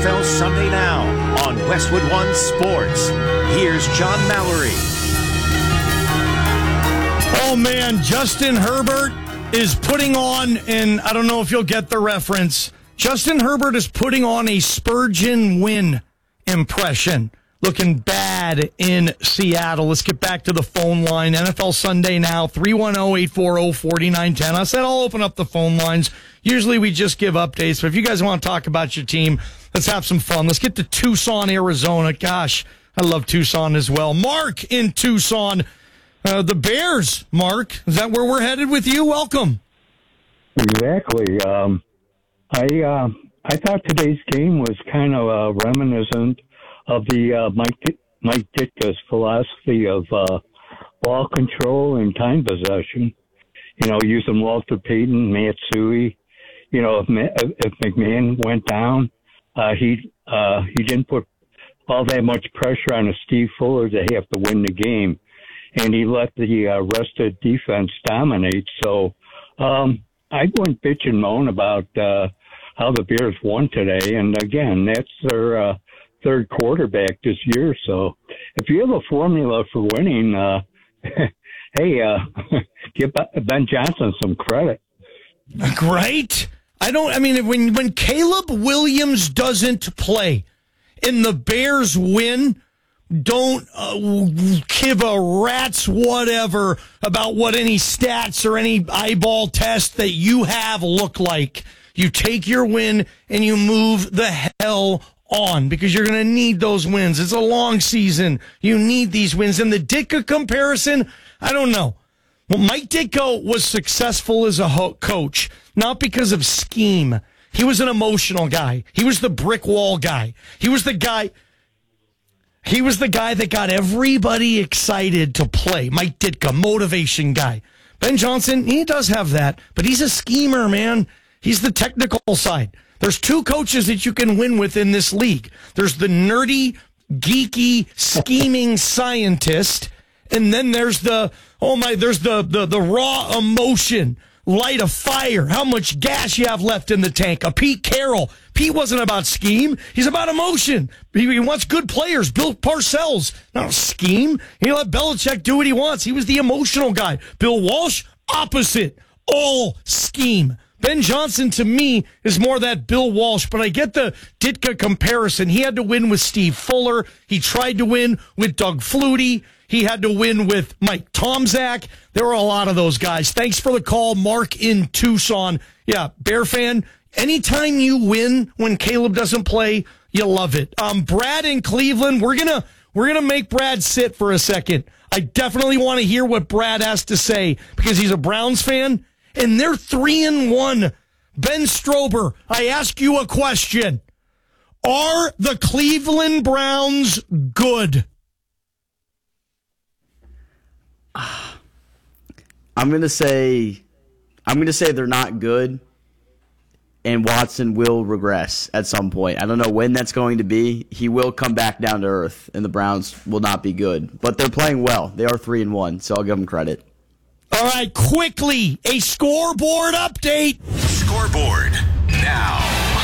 NFL Sunday Now on Westwood One Sports. Here's John Mallory. Oh, man, Justin Herbert is putting on, and I don't know if you'll get the reference, Justin Herbert is putting on a Spurgeon win impression. Looking bad in Seattle. Let's get back to the phone line. NFL Sunday Now, 310-840-4910. I said I'll open up the phone lines. Usually we just give updates, but if you guys want to talk about your team, let's have some fun. Let's get to Tucson, Arizona. Gosh, I love Tucson as well. Mark in Tucson. The Bears, Mark. Is that where we're headed with you? Welcome. Exactly. I thought today's game was kind of reminiscent of the Mike Ditka's philosophy of ball control and time possession. You know, using Walter Payton, Matsui. You know, if McMahon went down, he didn't put all that much pressure on Steve Fuller to have to win the game, and he let the rested defense dominate. So I wouldn't bitch and moan about how the Bears won today. And again, that's their third quarterback this year. So if you have a formula for winning, hey, give Ben Johnson some credit. Great. When Caleb Williams doesn't play and the Bears win, don't give a rat's whatever about what any stats or any eyeball test that you have look like. You take your win and you move the hell on because you're going to need those wins. It's a long season. You need these wins. And the Ditka comparison, I don't know. Well, Mike Ditka was successful as a coach, not because of scheme. He was an emotional guy. He was the brick wall guy. He was the guy that got everybody excited to play. Mike Ditka, motivation guy. Ben Johnson, he does have that, but he's a schemer, man. He's the technical side. There's two coaches that you can win with in this league. There's the nerdy, geeky, scheming scientist, and then there's the raw emotion, light a fire, how much gas you have left in the tank. A Pete Carroll. Pete wasn't about scheme. He's about emotion. He wants good players. Bill Parcells, not a scheme. He let Belichick do what he wants. He was the emotional guy. Bill Walsh, opposite. All scheme. Ben Johnson, to me, is more that Bill Walsh, but I get the Ditka comparison. He had to win with Steve Fuller. He tried to win with Doug Flutie. He had to win with Mike Tomczak. There were a lot of those guys. Thanks for the call, Mark in Tucson. Yeah, Bear fan, anytime you win when Caleb doesn't play, you love it. Brad in Cleveland, we're gonna make Brad sit for a second. I definitely want to hear what Brad has to say because he's a Browns fan. And they're 3-1. Ben Strober, I ask you a question. Are the Cleveland Browns good? I'm gonna say they're not good, and Watson will regress at some point. I don't know when that's going to be. He will come back down to earth, and the Browns will not be good. But they're playing well. They are 3-1, so I'll give them credit. All right, quickly, a scoreboard update. Scoreboard now.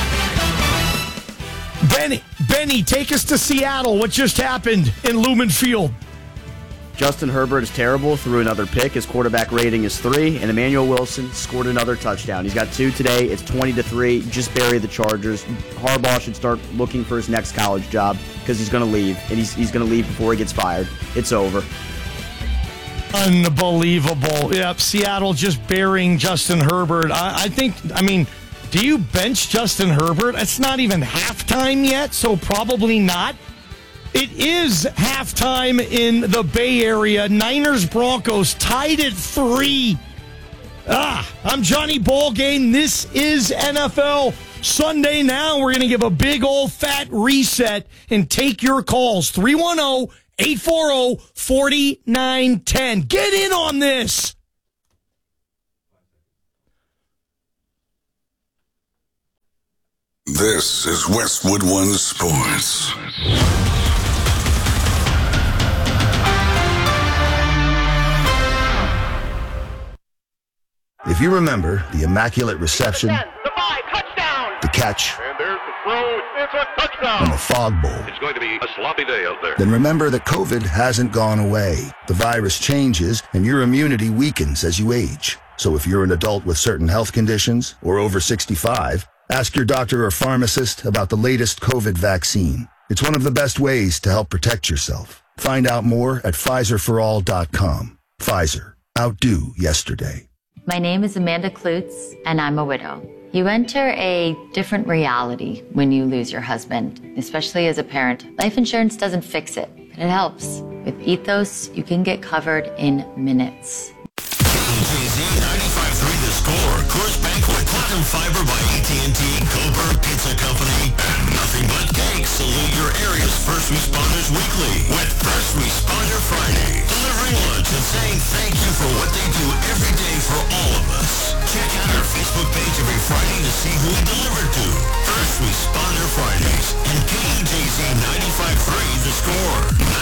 Benny, take us to Seattle. What just happened in Lumen Field? Justin Herbert is terrible, threw another pick. His quarterback rating is 3, and Emmanuel Wilson scored another touchdown. He's got 2 today. It's 20-3. Just bury the Chargers. Harbaugh should start looking for his next college job because he's going to leave, and he's going to leave before he gets fired. It's over. Unbelievable. Yep, Seattle just burying Justin Herbert. Do you bench Justin Herbert? It's not even halftime yet, so probably not. It is halftime in the Bay Area. Niners-Broncos tied at 3. I'm Johnny Ballgame. This is NFL Sunday Now. We're going to give a big old fat reset and take your calls. 310-840-4910. Get in on this. This is Westwood One Sports. If you remember the immaculate reception, the 5, touchdown, the catch, and there's throws. It's a touchdown. And the fog bowl. It's going to be a sloppy day out there. Then remember that COVID hasn't gone away. The virus changes and your immunity weakens as you age. So if you're an adult with certain health conditions or over 65, ask your doctor or pharmacist about the latest COVID vaccine. It's one of the best ways to help protect yourself. Find out more at PfizerForAll.com. Pfizer. Outdo yesterday. My name is Amanda Klutz, and I'm a widow. You enter a different reality when you lose your husband, especially as a parent. Life insurance doesn't fix it, but it helps. With Ethos, you can get covered in minutes. KUJZ 95.3 The Score, Coors Banquet, Platinum Fiber by AT&T, Coburg Pizza Company, and Nothing But Cake salute your area's first responders weekly with First Responder Friday. Delivering lunch and saying thank you for what they do every day for all of us. Check out our Facebook page every Friday to see who we deliver to. First Responder Fridays and KUJZ 95.3 The Score,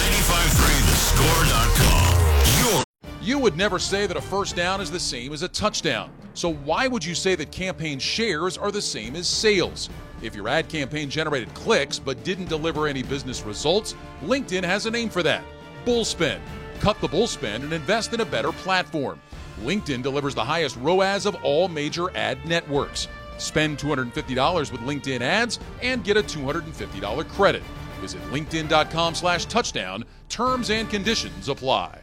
95.3thescore.com. You would never say that a first down is the same as a touchdown. So why would you say that campaign shares are the same as sales? If your ad campaign generated clicks but didn't deliver any business results, LinkedIn has a name for that. Bullspend. Cut the bullspend and invest in a better platform. LinkedIn delivers the highest ROAS of all major ad networks. Spend $250 with LinkedIn ads and get a $250 credit. Visit linkedin.com/touchdown. Terms and conditions apply.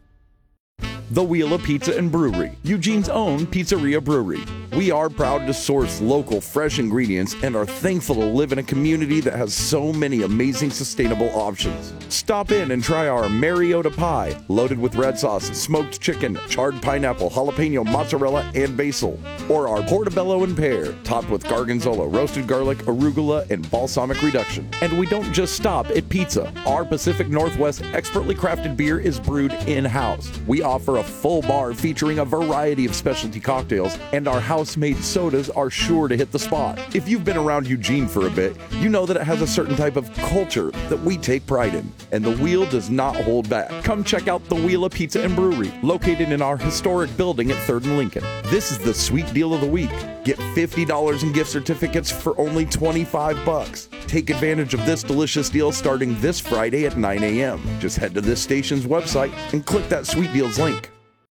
The Wheel of Pizza and Brewery, Eugene's own pizzeria brewery. We are proud to source local, fresh ingredients and are thankful to live in a community that has so many amazing sustainable options. Stop in and try our Mariota pie, loaded with red sauce, smoked chicken, charred pineapple, jalapeno, mozzarella, and basil. Or our portobello and pear, topped with gargonzola, roasted garlic, arugula, and balsamic reduction. And we don't just stop at pizza. Our Pacific Northwest expertly crafted beer is brewed in-house. We offer a full bar featuring a variety of specialty cocktails, and our house-made sodas are sure to hit the spot. If you've been around Eugene for a bit, you know that it has a certain type of culture that we take pride in, and the Wheel does not hold back. Come check out the Wheel of Pizza and Brewery, located in our historic building at 3rd and Lincoln. This is the sweet deal of the week. Get $50 in gift certificates for only $25. Take advantage of this delicious deal starting this Friday at 9 a.m. Just head to this station's website and click that Sweet Deals link.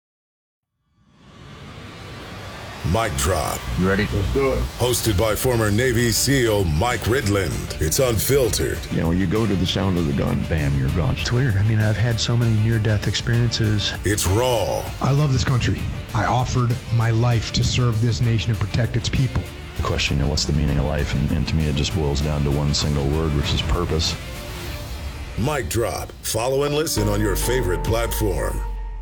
Mic Drop. You ready? Let's do it. Hosted by former Navy SEAL Mike Ridland. It's unfiltered. You know, you go to the sound of the gun, bam, you're gone. It's weird. I mean, I've had so many near-death experiences. It's raw. I love this country. I offered my life to serve this nation and protect its people. The question, you know, what's the meaning of life? And to me, it just boils down to one single word, which is purpose. Mic Drop. Follow and listen on your favorite platform.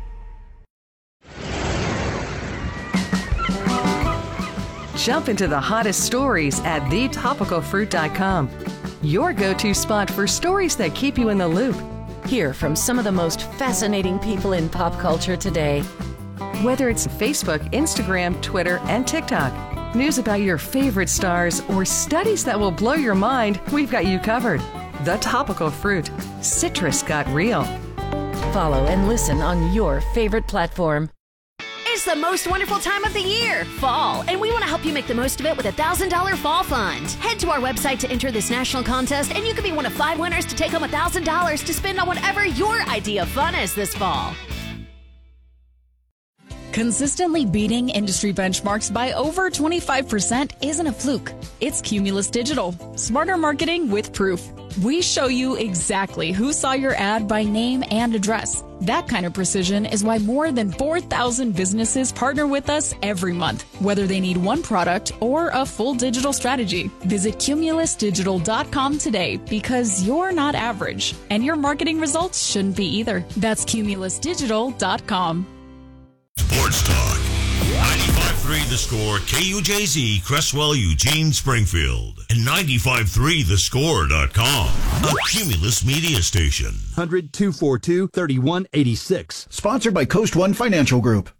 Jump into the hottest stories at thetopicalfruit.com. Your go-to spot for stories that keep you in the loop. Hear from some of the most fascinating people in pop culture today. Whether it's Facebook, Instagram, Twitter, and TikTok, news about your favorite stars, or studies that will blow your mind, we've got you covered. The Topical Fruit. Citrus got real. Follow and listen on your favorite platform. It's the most wonderful time of the year, fall, and we want to help you make the most of it with a $1,000 fall fund. Head to our website to enter this national contest, and you could be one of 5 winners to take home $1,000 to spend on whatever your idea of fun is this fall. Consistently beating industry benchmarks by over 25% isn't a fluke. It's Cumulus Digital. Smarter marketing with proof. We show you exactly who saw your ad by name and address. That kind of precision is why more than 4,000 businesses partner with us every month, whether they need one product or a full digital strategy. Visit cumulusdigital.com today because you're not average, and your marketing results shouldn't be either. That's cumulusdigital.com. Sports Talk. 95.3 The Score, KUJZ, Cresswell, Eugene, Springfield. And 95.3 thescore.com. A Cumulus media station. 100-242-3186. Sponsored by Coast One Financial Group.